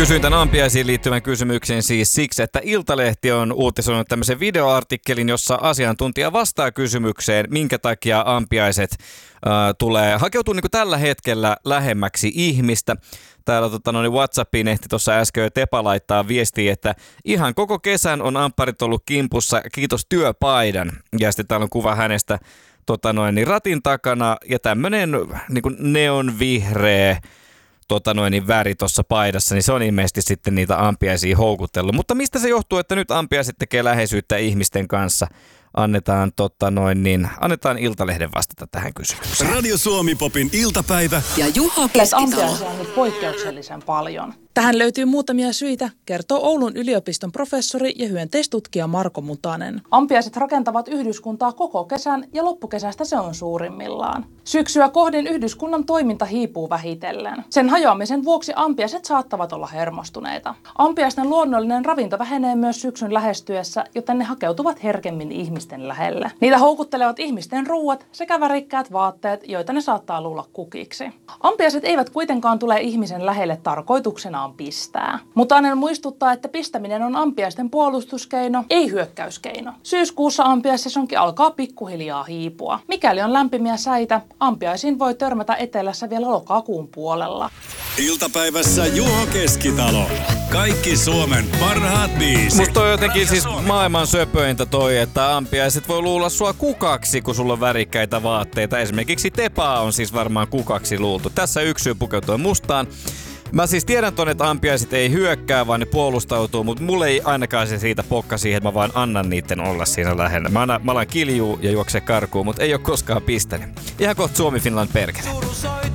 Kysyin tämän ampiaisiin liittyvän kysymyksen siis siksi, että Iltalehti on uutisoinut tämmöisen videoartikkelin, jossa asiantuntija vastaa kysymykseen, minkä takia ampiaiset hakeutuu niin kuin tällä hetkellä lähemmäksi ihmistä. Täällä WhatsAppiin ehti tuossa äsken Tepa laittaa viestiä, että ihan koko kesän on ampparit ollut kimpussa, kiitos työpaidan. Ja sitten täällä on kuva hänestä ratin takana ja tämmöinen niin kuin neonvihreä väri tuossa paidassa, niin se on ilmeisesti sitten niitä ampiaisia houkutellut. Mutta mistä se johtuu, että nyt ampiaiset tekee läheisyyttä ihmisten kanssa? Annetaan Iltalehden vastata tähän kysymykseen. Radio Suomi Popin iltapäivä. Ja Juha Keskitalo. Ampiaisia on nyt poikkeuksellisen paljon. Tähän löytyy muutamia syitä, kertoo Oulun yliopiston professori ja hyönteistutkija Marko Mutanen. Ampiaiset rakentavat yhdyskuntaa koko kesän ja loppukesästä se on suurimmillaan. Syksyä kohden yhdyskunnan toiminta hiipuu vähitellen. Sen hajoamisen vuoksi ampiaiset saattavat olla hermostuneita. Ampiaisten luonnollinen ravinto vähenee myös syksyn lähestyessä, joten ne hakeutuvat herkemmin ihmisten lähelle. Niitä houkuttelevat ihmisten ruuat sekä värikkäät vaatteet, joita ne saattaa luulla kukiksi. Ampiaiset eivät kuitenkaan tule ihmisen lähelle tarkoituksena pistää. Mutanen muistuttaa, että pistäminen on ampiaisten puolustuskeino, ei hyökkäyskeino. Syyskuussa ampiaissesonki alkaa pikkuhiljaa hiipua. Mikäli on lämpimiä säitä, ampiaisiin voi törmätä etelässä vielä lokakuun puolella. Iltapäivässä Juha Keskitalo. Kaikki Suomen parhaat biisit. Musta on jotenkin siis maailman söpöintä toi, että ampiaiset voi luulla sua kukaksi, kun sulla on värikkäitä vaatteita. Esimerkiksi Tepaa on siis varmaan kukaksi luultu. Tässä yksi syy pukeutua mustaan. Mä siis tiedän ton, että ampiaiset ei hyökkää, vaan ne puolustautuu, mutta mulle ei ainakaan se siitä pokka siihen, että mä vaan annan niitten olla siinä lähellä. Mä alan kiljuu ja juokse karkuun, mutta ei oo koskaan pistänyt. Ihan kohta Suomi Finland perkele.